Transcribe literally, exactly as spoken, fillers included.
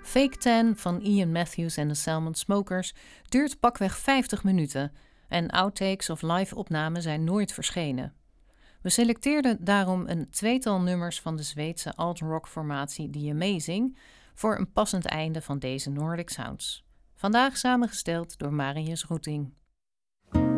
Fake Tan van Ian Matthews en de Salmon Smokers duurt pakweg vijftig minuten en outtakes of live-opnamen zijn nooit verschenen. We selecteerden daarom een tweetal nummers van de Zweedse alt-rock-formatie The Amazing voor een passend einde van deze Nordic Sounds. Vandaag samengesteld door Marius Roeting.